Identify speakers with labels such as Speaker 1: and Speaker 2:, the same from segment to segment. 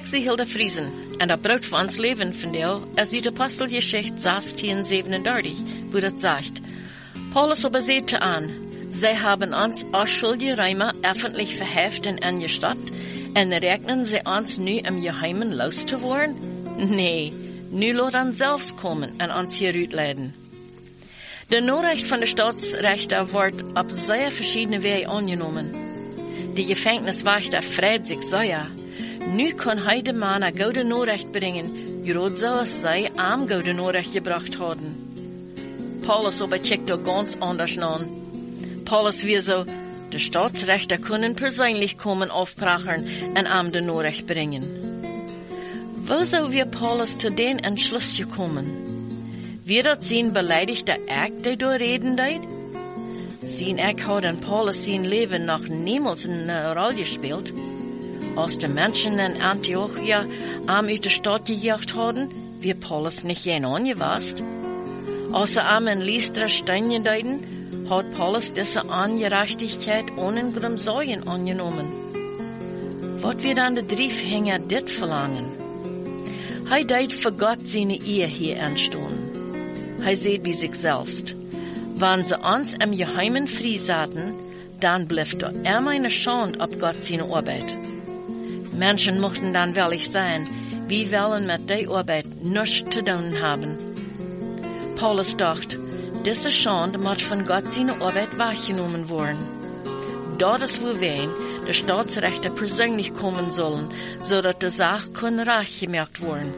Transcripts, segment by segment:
Speaker 1: Ik zie Hilde Friesen, en dat brood van ons leven vandeel, als uit Apostelgeschichte 16:37, wo dat sagt. Paulus aber sagte an, sie haben uns als schuldige Römer öffentlich verheft und angestappt, und rechnen sie uns nu im Geheimen loszuwerden? Nee, nu laat uns selbst kommen und uns hier uitleiden. De Nachricht von der Staatsrechter wird auf sehr verschiedene Wege angenommen. Die Gefängniswächter freut sich sehr. Nu kann heute Mann eine gute Nachricht bringen, gerade so als sie am gute Nachricht gebracht haben. Paulus aber checkt da ganz anders an. Paulus wie so, die Staatsrechter können persönlich kommen aufbrachen und am die Nachricht bringen. Wo soll wir Paulus zu den Entschluss gekommen? Wird das sein beleidigter Eck, der da reden deit? Sein Eck hat in Paulus sein Leben noch niemals eine Rolle gespielt. Als die Menschen in Antiochia am aus der Stadt gejagt haben, wird Paulus nicht jen angewasst. Als er am in Lystra stehen deuten, hat Paulus diese Ungerechtigkeit ohne Grumsäuen angenommen. Was wird an der Briefhänger dit verlangen? Hij deit für Gott seine Ehe hier anstehen. Hij seht wie sich selbst. Wenn sie uns im Geheimen friesaten, dann bleibt doch immer eine Schande ab Gott seine Arbeit. Menschen mochten dann willig sein, wie wollen mit der Arbeit nichts zu tun haben. Paulus dachte, diese Schande muss von Gott seine Arbeit wahrgenommen werden. Dort ist wo wen, die Staatsrechte persönlich kommen sollen, so dass die Sache kann recht gemerkt werden.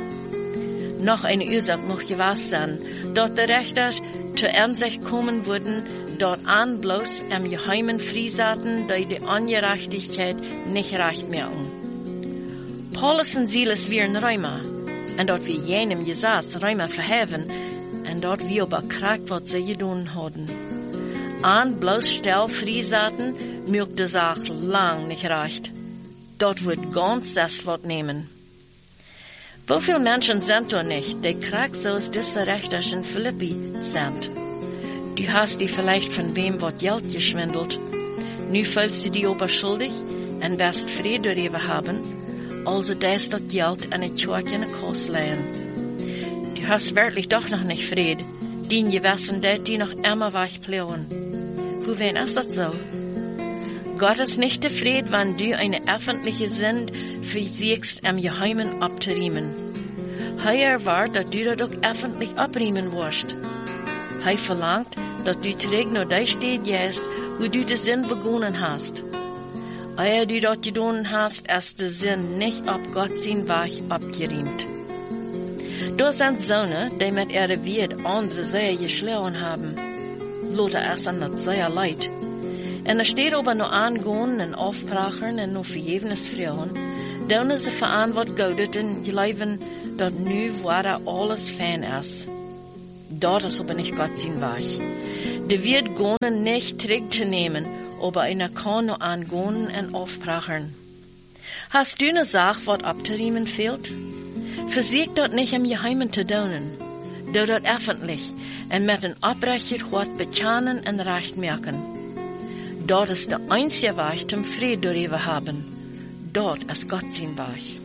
Speaker 1: Noch eine Ursache muss gewiss sein, dass die Richter zur Einsicht kommen würden, dort an bloß im Geheimen friesaten, die die Ungerechtigkeit nicht recht merken. Paulus und Silas wären Römer, und dort wie jenem Gesetz Römer verheven, und dort wie aber kragt, was sie getan hatten. An bloß still friesaten, mögt die Sache lang nicht recht. Dort wird ganz das Wort nehmen. Wie viele Menschen sind da nicht, die kragt so als diese Richter in Philippi sind? Du hast die vielleicht von wem was Geld geschwindelt. Nu fühlst du dich aber schuldig und wirst Friede darüber haben, also das Geld an die Kirche in die Kost leihen. Du hast wirklich doch noch nicht Friede, den Gewissen, die noch immer wegplauen. Wo wen ist das so? Gott ist nicht zufrieden, wenn du eine öffentliche Sünde versuchst, im Geheimen abzuriemen. Er erwartet, dass du das auch öffentlich abriemen wirst. Er verlangt, dass du träg nur da steht gehst, wo du die Sünde begonnen hast. Ehe du das getan hast, ist die Sünde nicht ab Gott sein Weg abgeriemt. Da sind Söhne, die mit ihrer Wied andere sehr geschlagen haben. Lothar ist an das sehr leid. Und er steht aber nur angehen und aufbrachen und nur vergebenes Frauen, dann sie verantwortet Gott und glauben, dass nu war alles fein ist. Dort ist aber nicht Gott sein Weg. Der wird gehen nicht zurückzunehmen, aber einer kann nur angehen und aufbrachen. Hast du eine Sache, was abzuriemen fehlt? Versuch dort nicht im Geheimen zu tun. Du dort öffentlich und mit einem abbrechen Wort bekennen und recht merken. Dort ist der einzige Weg zum Frieden darüber haben. Dort ist Gott sein Weg.